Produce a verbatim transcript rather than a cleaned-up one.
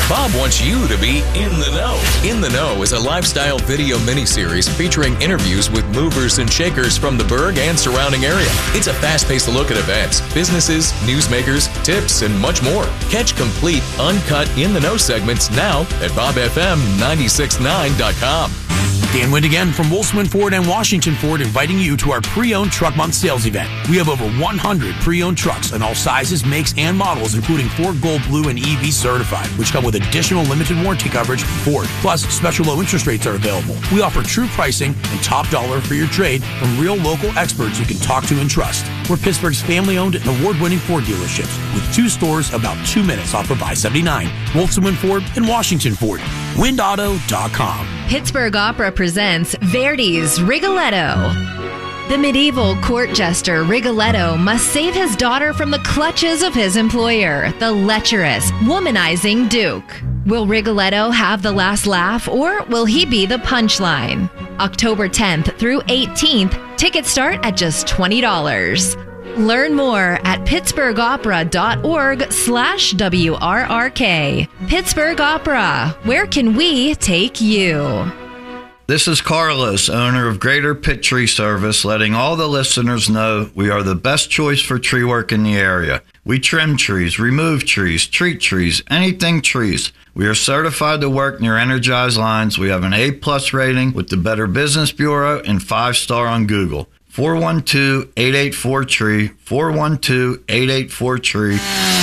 Bob wants you to be in the know. In the Know is a lifestyle video miniseries featuring interviews with movers and shakers from the Berg and surrounding area. It's a fast-paced look at events, businesses, newsmakers, tips, and much more. Catch complete, uncut In the Know segments now at bob f m nine six nine dot com. Dan Wind again from Wolfsman Ford and Washington Ford, inviting you to our pre-owned truck month sales event. We have over one hundred pre-owned trucks in all sizes, makes, and models, including Ford Gold, Blue, and E V certified, which come with additional limited warranty coverage from Ford. Plus, special low interest rates are available. We offer true pricing and top dollar for your trade from real local experts you can talk to and trust. We're Pittsburgh's family-owned and award-winning Ford dealerships with two stores about two minutes off of I seventy-nine, Wolfsman Ford and Washington Ford. wind auto dot com. Pittsburgh Opera presents Verdi's Rigoletto. The medieval court jester Rigoletto must save his daughter from the clutches of his employer, the lecherous, womanizing Duke. Will Rigoletto have the last laugh, or will he be the punchline? October tenth through eighteenth, tickets start at just twenty dollars. Learn more at pittsburgh opera dot org slash W R R K. Pittsburgh Opera, where can we take you? This is Carlos, owner of Greater Pitt Tree Service, letting all the listeners know we are the best choice for tree work in the area. We trim trees, remove trees, treat trees, anything trees. We are certified to work near energized lines. We have an A-plus rating with the Better Business Bureau and five-star on Google. four one two, eight eight four, T R E E, four one two, eight eight four, T R E E.